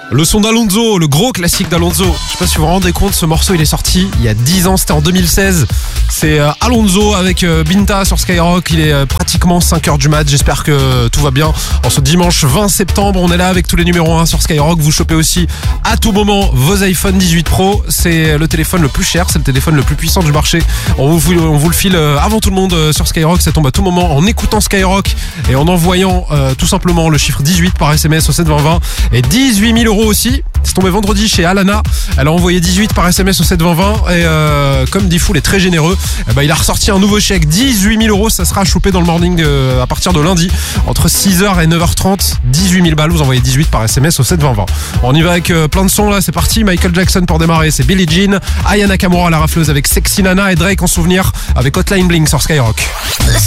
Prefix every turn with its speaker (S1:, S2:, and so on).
S1: Le son d'Alonso, le gros classique d'Alonso. Je sais pas si vous vous rendez compte, ce morceau il est sorti il y a 10 ans, c'était en 2016. C'est Alonso avec Binta sur Skyrock. Il est pratiquement 5h du mat. J'espère que tout va bien. En ce dimanche 20 septembre, on est là avec tous les numéros 1 sur Skyrock. Vous chopez aussi à tout moment vos iPhone 18 Pro. C'est le téléphone le plus cher, c'est le téléphone le plus puissant du marché. On vous le file avant tout le monde sur Skyrock. Ça tombe à tout moment en écoutant Skyrock et en envoyant tout simplement le chiffre 18 par SMS au 72020 et 18 000 euros aussi. C'est tombé vendredi chez Alana. Elle a envoyé 18 par SMS au 72020 et comme Diffoul est très généreux, il a ressorti un nouveau chèque 18 000 euros. Ça sera chopé dans le morning à partir de lundi entre 6h et 9h30. 18 000 balles, vous envoyez 18 par SMS au 72020. On y va avec plein de sons là, c'est parti. Michael Jackson pour démarrer, c'est Billie Jean, Aya Nakamura la rafleuse avec Sexy Nana et Drake en souvenir avec Hotline Bling sur Skyrock.